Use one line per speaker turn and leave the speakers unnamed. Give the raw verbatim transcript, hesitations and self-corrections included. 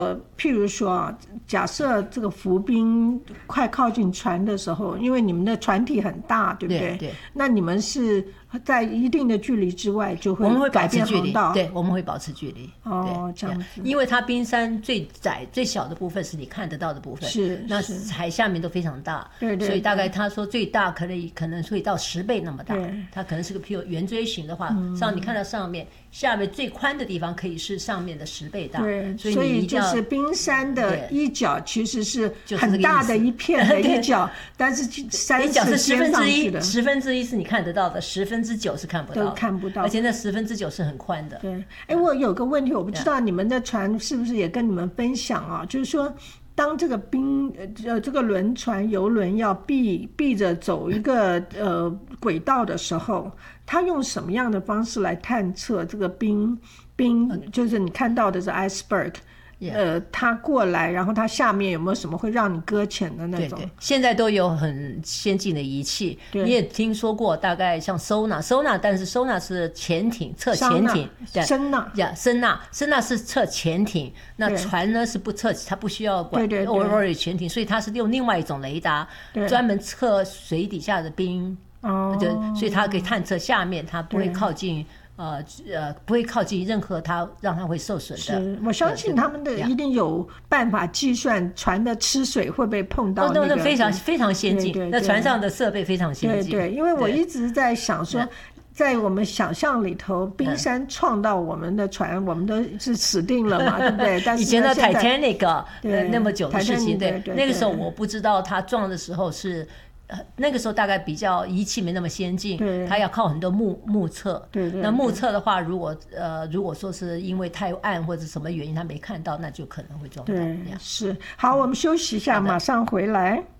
呃，譬如说啊，假设这个浮冰快靠近船的时候，因为你们的船体很大，对不对？
对对。
那你们是在一定的距离之外就会
我们会保
改变
持距离，
航道。
对，我们会保持距离。
哦，这样子。
因为它冰山最窄、最小的部分是你看得到的部分，
是，
那海下面都非常大，
对对。
所以大概他说最大可能可能会到十倍那么大。它可能是个譬如圆锥形的话，
嗯、
上你看到上面。下面最宽的地方可以是上面的十倍大，
对，
所以
所以就是冰山的一角其实是很大的一片的一角，但是山
一角是十分之一，
的
十分之一是你看得到的，十分之九是看不到的，
都看不到，
而且那十分之九是很宽的。
对，哎，我有个问题，我不知道你们的船是不是也跟你们分享啊？就是说。当这个冰呃这个轮船游轮要避避着走一个呃轨道的时候，它用什么样的方式来探测这个冰冰？就是你看到的是 iceberg， 呃，它过来，然后它下面有没有什么会让你搁浅的那种？
对对，现在都有很先进的仪器，你也听说过，大概像 sonar sonar， 但是 sonar 是潜艇测潜艇，
声呐
呀，声呐声呐是测潜艇，那船呢是不测，它不需要管 overall 潜艇，所以它是用另外一种雷达，专门测水底下的冰，
哦，
对，所以它可以探测下面，它不会靠近。呃呃，不会靠近任何它让它会受损的。
是，我相信他们的一定有办法计算船的吃水会不会碰到那个。
那那非常非常先进，那船上的设备非常先进。
对对，因为我一直在想说。在我们想象里头，冰山撞到我们的船，嗯、我们都是死定了嘛，对不对？但是
以前的 Titanic 呃那么久的事情，
对，
那个时候我不知道它撞的时候是。那个时候大概比较仪器没那么先进，它要靠很多目目测。
对对。
那目测的话，如果呃如果说是因为太暗或者什么原因他没看到，那就可能会撞到。
对，是。好，我们休息一下，马上回来。